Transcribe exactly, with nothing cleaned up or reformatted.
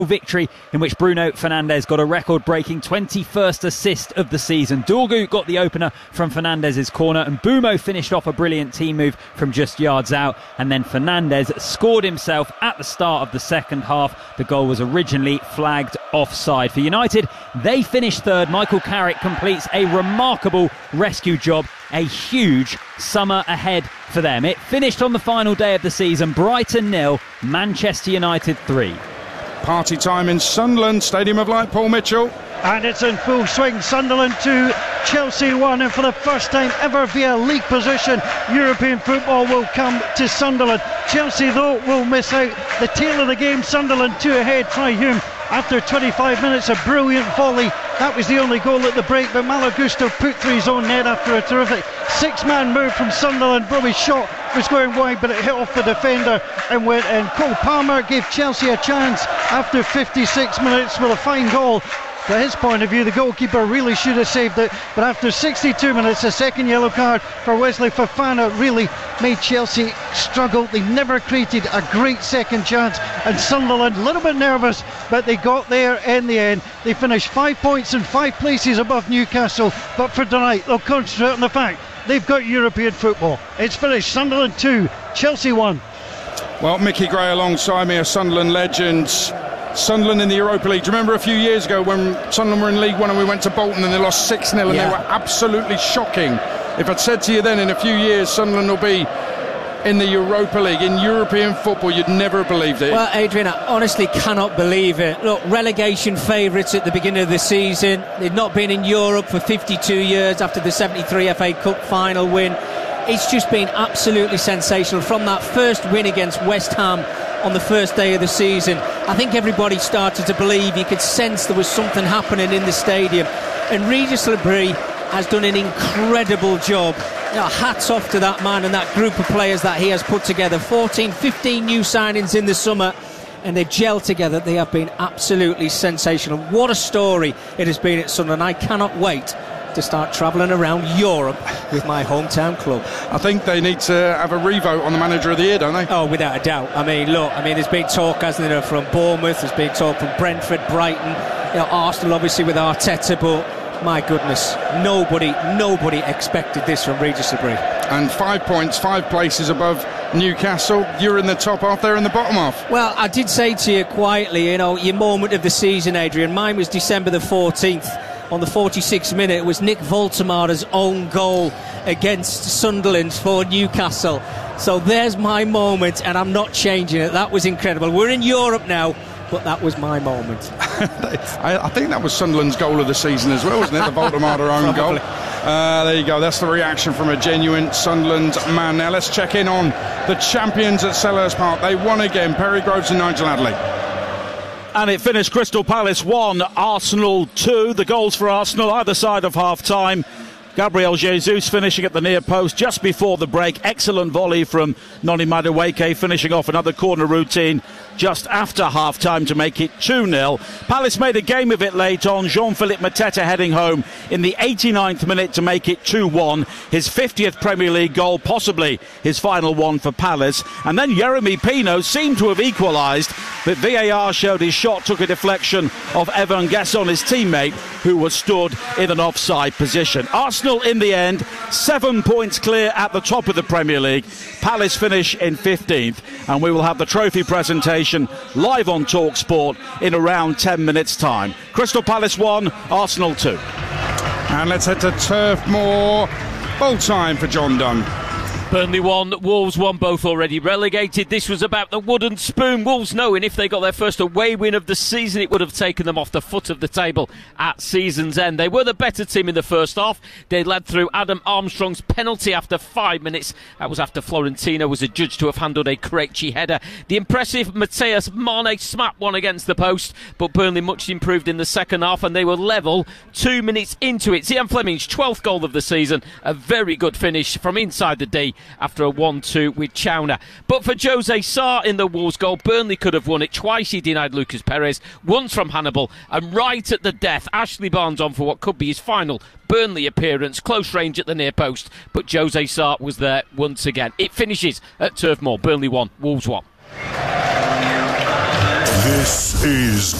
victory in which Bruno Fernandes got a record-breaking twenty-first assist of the season. Dorgu got the opener from Fernandes' corner, and Bumo finished off a brilliant team move from just yards out, and then Fernandes scored himself at the start of the second half. The goal was originally flagged offside. For United, they finished third. Michael Carrick completes a remarkable rescue job. A huge summer ahead for them. It finished on the final day of the season. Brighton nil, Manchester United three. Party time in Sunderland, Stadium of Light, Paul Mitchell. And it's in full swing. Sunderland two, Chelsea one, and for the first time ever via league position, European football will come to Sunderland. Chelsea, though, will miss out. The tail of the game, Sunderland two ahead. Try Hume after twenty-five minutes, a brilliant volley. That was the only goal at the break, but Malagusto put through his own net after a terrific six-man move from Sunderland. Bobby's shot was going wide, but it hit off the defender and went in. Cole Palmer gave Chelsea a chance after fifty-six minutes with a fine goal. From his point of view, the goalkeeper really should have saved it, but after sixty-two minutes, a second yellow card for Wesley Fofana really made Chelsea struggle. They never created a great second chance, and Sunderland a little bit nervous, but they got there in the end. They finished five points and five places above Newcastle, but for tonight they'll concentrate on the fact they've got European football. It's finished Sunderland two, Chelsea one. Well, Mickey Gray alongside me, a Sunderland legend. Sunderland in the Europa League. Do you remember a few years ago when Sunderland were in League One and we went to Bolton and they lost six nil and yeah. They were absolutely shocking? If I'd said to you then in a few years Sunderland will be in the Europa League, in European football, you'd never have believed it. Well, Adrian, I honestly cannot believe it. Look, relegation favourites at the beginning of the season. They'd not been in Europe for fifty-two years after the seventy-three F A Cup final win. It's just been absolutely sensational. From that first win against West Ham on the first day of the season, I think everybody started to believe. You could sense there was something happening in the stadium, and Regis Lebris has done an incredible job. You know, hats off to that man and that group of players that he has put together. fourteen, fifteen new signings in the summer, and they've gelled together. They have been absolutely sensational. What a story it has been at Sunderland. I cannot wait to start travelling around Europe with my hometown club. I think they need to have a revote on the manager of the year, don't they? Oh, without a doubt. I mean, look, I mean, there's been talk, hasn't there, from Bournemouth, there's been talk from Brentford, Brighton, you know, Arsenal obviously with Arteta, but my goodness, nobody, nobody expected this from Regis Lebris. And five points, five places above Newcastle. You're in the top half, they're in the bottom half. Well, I did say to you quietly, you know, your moment of the season, Adrian. Mine was December the fourteenth. On the forty-sixth minute, it was Nick Voltemada's own goal against Sunderland for Newcastle. So there's my moment, and I'm not changing it. That was incredible. We're in Europe now, but that was my moment. I, I think that was Sunderland's goal of the season as well, wasn't it? The Voltemada own goal. Uh, there you go. That's the reaction from a genuine Sunderland man. Now let's check in on the champions at Selhurst Park. They won again. Perry Groves and Nigel Adley. And it finished Crystal Palace one, Arsenal two. The goals for Arsenal either side of half-time. Gabriel Jesus finishing at the near post just before the break. Excellent volley from Noni Madueke, finishing off another corner routine just after half-time to make it two nil. Palace made a game of it late on. Jean-Philippe Mateta heading home in the eighty-ninth minute to make it two one. His fiftieth Premier League goal, possibly his final one for Palace. And then Jeremy Pino seemed to have equalised, but V A R showed his shot took a deflection of Evan Gasson, his teammate, who was stood in an offside position. Arsenal in the end, seven points clear at the top of the Premier League. Palace finish in fifteenth, and we will have the trophy presentation live on TalkSport in around ten minutes' time. Crystal Palace one, Arsenal two. And let's head to Turf Moor. Full time for John Dunn. Burnley won, Wolves won, both already relegated. This was about the wooden spoon. Wolves knowing if they got their first away win of the season, it would have taken them off the foot of the table at season's end. They were the better team in the first half. They led through Adam Armstrong's penalty after five minutes. That was after Florentino was adjudged to have handled a Krejci header. The impressive Mateus Mane smacked one against the post, but Burnley much improved in the second half and they were level two minutes into it. Zian Fleming's twelfth goal of the season, a very good finish from inside the D after a one two with Chowner. But for Jose Sarr in the Wolves goal, Burnley could have won it. Twice he denied Lucas Perez, once from Hannibal, and right at the death, Ashley Barnes on for what could be his final Burnley appearance, close range at the near post, but Jose Sarr was there once again. It finishes at Turf Moor, Burnley one, Wolves one. This is